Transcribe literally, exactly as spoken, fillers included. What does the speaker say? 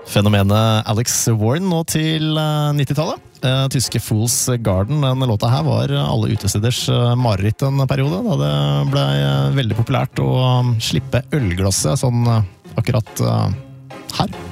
Fenomenet Alex Warren nå til nittitallet. Tyske Fool's Garden, den låta her var alle utesteders mareritt en periode, da det ble veldig populært å slippe ølglasset sånn akkurat her.